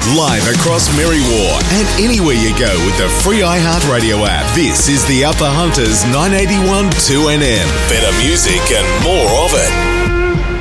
Live across Merriwa and anywhere you go with the free iHeartRadio app. This is the Upper Hunters 981 2NM. Better music and more of it.